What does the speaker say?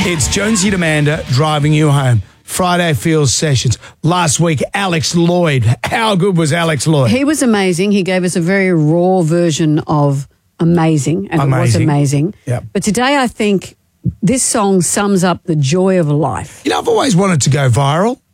It's Jonesy and Amanda driving you home. Friday Feels Sessions. Last week, Alex Lloyd. How good was Alex Lloyd? He was amazing. He gave us a very raw version of Amazing, and it was amazing. Yep. But today I think this song sums up the joy of life. You know, I've always wanted to go viral.